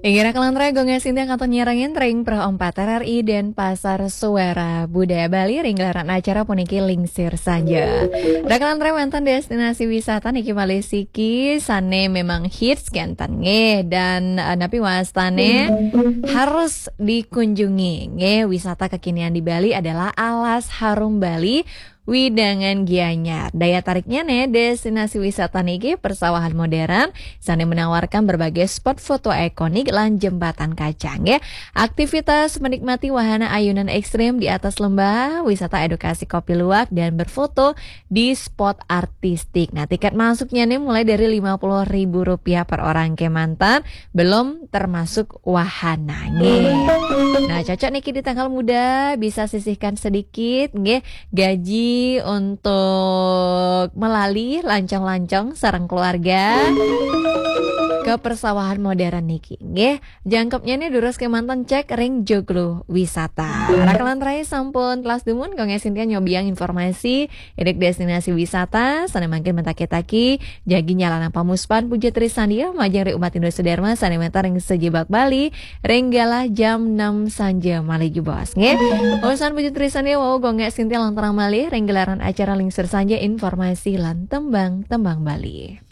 Inggira kelantre gonga sintang atau nyerangin ring pro 4 RRI dan Pasar Suara Budaya Bali ringgelaran acara puniki lingsir saja. Rakalantre mantan destinasi wisata niki Malesiki sane memang hits kentan nge dan napi wastane harus dikunjungi nge wisata kekinian di Bali adalah Alas Harum Bali. Widangan Gianyar. Daya tariknya nih destinasi wisata niki persawahan modern sana menawarkan berbagai spot foto ikonik lan jembatan kacang ya. Aktivitas menikmati wahana ayunan ekstrim di atas lembah, wisata edukasi kopi luwak dan berfoto di spot artistik. Nah, tiket masuknya nih mulai dari Rp50.000 per orang ke mantan, belum termasuk wahananya. Nah, cocok niki di tanggal muda bisa sisihkan sedikit nggih gaji untuk melalui lancong-lancong sareng keluarga ke persawahan modern niki nggih. Jangkepnya nih durus ke mantan cek ring joglo wisata. Rakalan terakhir sampun kelas dumun gong Sintia nyobiang informasi edek destinasi wisata sana mangkin mentaki-taki jagi nyalana pamuspan puja Trisandia majang ri umat Indo Sudarma sana meta ring sejebak Bali ring galah jam 6 sanja malih bos nggih. Urusan puja Trisandia wow gong Sintia lantarang malih ring gelaran acara lingsir sanja informasi lan tembang Bali.